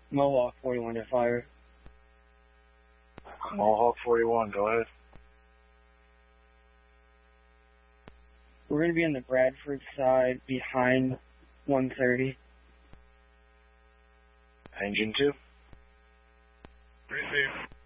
Mohawk 41 to fire. Mohawk 41, go ahead. We're going to be on the Bradford side behind 130. Engine 2. Receive.